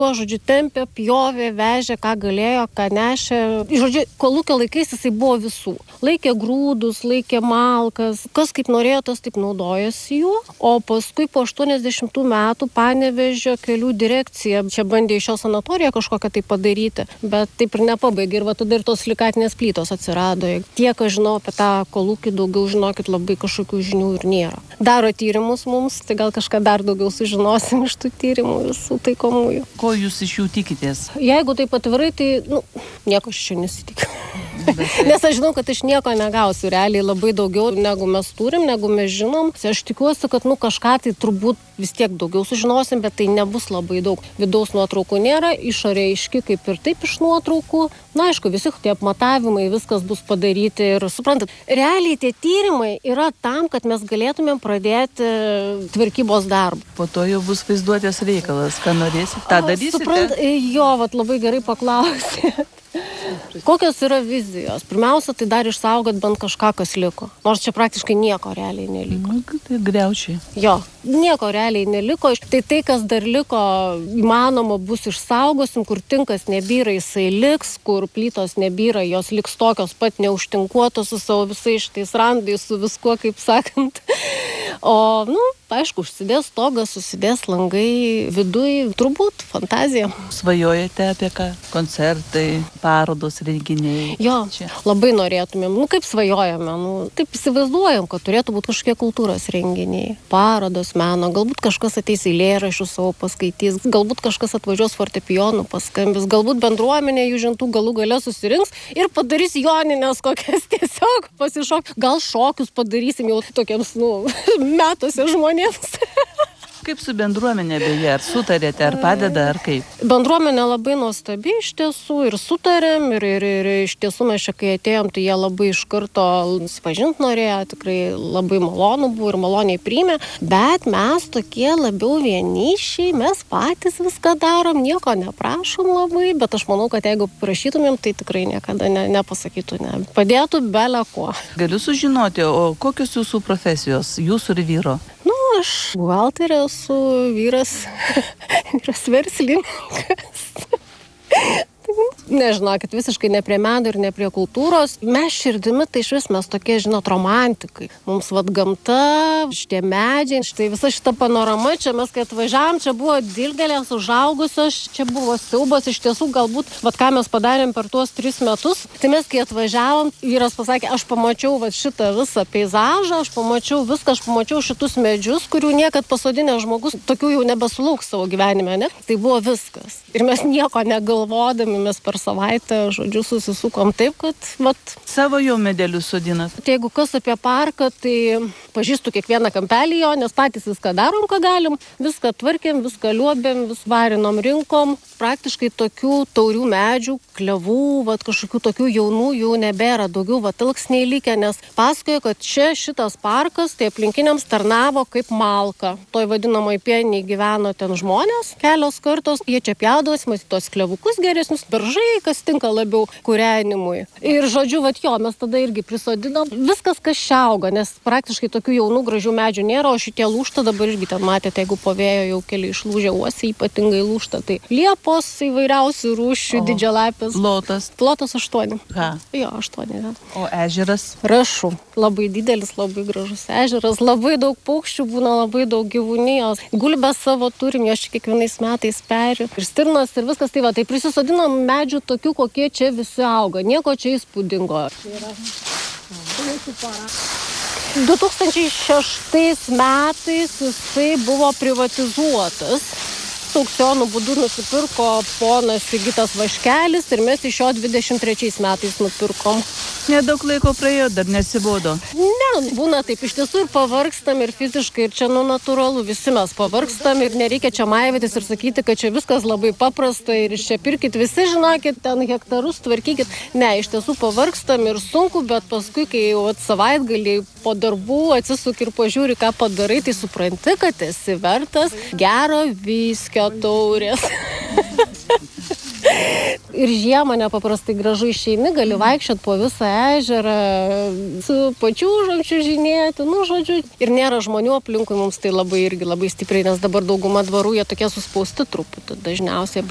Žodžiu, tempė, pjovė, vežė, ką galėjo, ką nešė. Žodžiu, kolūkio laikais jisai buvo visų. Laikė grūdus, laikė malkas. Kas kaip norėjo, tas taip naudojasi juo. O paskui po 80 metų Panevėžio kelių direkcija čia bandė iš šio sanatoriją kažkokią tai padaryti, bet taip ir nepabaigė. Ir va tada ir tos silikatinės plytos atsirado. Tiek, aš žinau apie tą kolūkį, daugiau žinokit, labai kažkokių žinių ir nėra. Daro tyrimus mums, tai gal kažką dar daugiau sužinosim iš tų tyrimų visų taikomųjų. Ko jūs iš jų tikitės? Jeigu taip atvirai, tai, nieko aš čia nesitikiu. Nes aš žinau, kad aš nieko negausiu. Realiai labai daugiau, negu mes turim, negu mes žinom. Aš tikiuosi, kad, kažką tai turbūt vis tiek daugiau sužinosim, bet tai nebus labai daug. Vidaus nuotraukų nėra, išorė aiški kaip ir taip iš nuotraukų. Aišku, visi tie apmatavimai, viskas bus padaryti ir suprantat, realiai tie tyrimai yra tam, kad mes galėtumėm pradėti tvarkybos darbą. Po to jau bus vaizduotės reikalas, ką norėsit, tą darysite? Labai gerai paklausėt. Kokios yra vizijos? Pirmiausia, tai dar išsaugot bent kažką, kas liko. Nors čia praktiškai nieko realiai neliko. Tai griaučiai. Nieko realiai neliko. Tai, kas dar liko, įmanoma bus išsaugosim, kur tinkas nebyra, jisai liks, kur plytos nebyra, jos liks tokios pat neužtinkuotos su savo visais šitais randais, su viskuo, kaip sakant. O, aišku, užsidės stogas, susidės langai, viduj, turbūt, fantazija. Svajojate apie ką? Koncertai, parodos, renginiai? Labai norėtumėm, kaip svajojame, taip įsivaizduojam, kad turėtų būti kažkokie kultūros renginiai, parodos, meno, galbūt kažkas ateis eilėraščių savo paskaitys, galbūt kažkas atvažiuos fortepijonų paskambis, galbūt bendruomenė jų žentų galų gale susirinks ir padarys joninės kokias tiesiog pasišok, gal šokius padarysim jau tokiems, metuose žmonėms. Kaip su bendruomenė beje, ar sutarėte, ar padeda, ar kaip? Bendruomenė labai nuostabi iš tiesų ir sutarėm ir iš tiesų mes čia kai atėjom, tai jie labai iš karto susipažint norėjo, tikrai labai malonu buvo ir maloniai priėmė, bet mes tokie labiau vienišiai, mes patys viską darom, nieko neprašom labai, bet aš manau, kad jeigu prašytumėm, tai tikrai niekada nepasakytų, padėtų bele ko. Galiu sužinoti, o kokios jūsų profesijos, jūsų ir vyro? Aš buhalterė esu, vyras verslininkas. Nežinokit, visiškai ne prie meno ir ne prie kultūros. Mes širdimi, tai iš vis mes tokie, romantikai. Mums gamta, šitie medžiai, štai visa šita panorama, čia mes kai atvažiavom, čia buvo dilgėlės užaugusios, čia buvo siaubas, iš tiesų galbūt, ką mes padarėm per tuos 3 metus, tai mes kai atvažiavom, vyras pasakė, aš pamačiau šitą visą peizažą, aš pamačiau šitus medžius, kurių niekad pasodinęs žmogus tokių jau nebesulauks savo gyvenime, ne? Tai buvo viskas. Ir mes nieko negalvodami, mes per savaitę, susisukom taip, kad Savo jau medelius sodinat? Jeigu kas apie parką, tai pažįstu kiekvieną kampelį jo, nes patys viską darom, ką galim, viską tvarkėm, viską liuobėm, vis varinom rinkom. Praktiškai tokių taurių medžių, klevų, kažkokių tokių jaunų jų nebėra, daugiau ilksniai likę, nes pasakojo, kad šitas parkas, tai aplinkiniams tarnavo kaip malka. Toj vadinamai pieniai gyveno ten žmonės, kelios kartos, jie čia pjaudavosi, matyti tos klevukus geresnius, beržai, kas tinka labiau kūrenimui. Ir žodžiu, mes tada irgi prisodinom viskas, kas čia auga, nes praktiškai tokių jaunų gražių medžių nėra, o šitie lūžta, dabar irgi ten matėte, jeigu po vėjo jau keli išlūžę, uosiai ypatingai lūžta, tai liepos įvairiausių rūšių, didžialapės. Plotas 8. Ką? 8. O ežeras? Rašų. Labai didelis, labai gražus ežeras, labai daug paukščių būna, labai daug gyvūnijos. Gulbės savo turim, jos čia kiekvienais metais peri. Ir stirnos ir viskas, tai prisisodinom medžių tokių, kokie čia visi auga. Nieko čia įspūdingo. 2006 metais jisai buvo privatizuotas. Aukcionų būdu nusipirko ponas Sigitas Vaškelis ir mes iš jo 23 metais nupirkom. Nedaug laiko praėjo, dar nesibodo. Ne, būna taip, iš tiesų ir pavargstam ir fiziškai, ir čia natūralu, visi mes pavargstam ir nereikia čia maivytis ir sakyti, kad čia viskas labai paprasta ir čia pirkit, visi žinokit, ten hektarus tvarkykit. Ne, iš tiesų pavargstam ir sunku, bet paskui, kai jau savaitgalį po darbų atsisuk ir pažiūri, ką padarai, tai supranti, kad esi vertas gero viskio taurės. Ir žiemą nepaprastai gražu išeini, gali vaikščiot po visą ežerą, su pačiūžom čiužinėti, žodžiu. Ir nėra žmonių aplinkui, mums tai labai stipriai, nes dabar dauguma dvarų jie tokie suspausti truputį, dažniausiai